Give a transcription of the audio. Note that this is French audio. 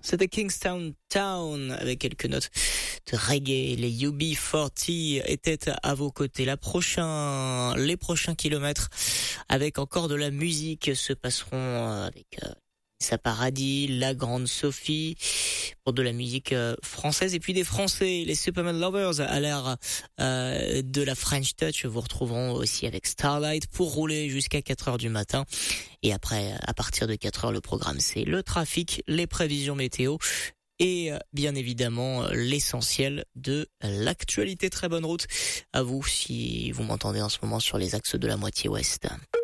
C'était Kingston Town avec quelques notes de reggae. Les UB40 étaient à vos côtés. Les prochains kilomètres avec encore de la musique se passeront avec Sa Paradis, La Grande Sophie, pour de la musique française et puis des Français, les Superman Lovers à l'ère de la French Touch. Vous retrouveront aussi avec Starlight pour rouler jusqu'à 4h du matin. Et après, à partir de 4h, le programme c'est le trafic, les prévisions météo et bien évidemment l'essentiel de l'actualité. Très bonne route à vous si vous m'entendez en ce moment sur les axes de la moitié ouest.